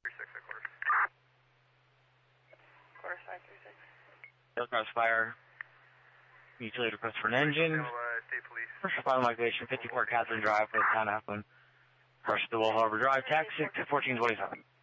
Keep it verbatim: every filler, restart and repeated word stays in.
six, quarters. Quarter five three six. Hillcross Fire. Utility request for an engine. State Police. First final activation, fifty-four Catherine Drive for the town of Halfmoon. Rush to the Wall Harbor Drive, taxi to fourteen twenty-seven.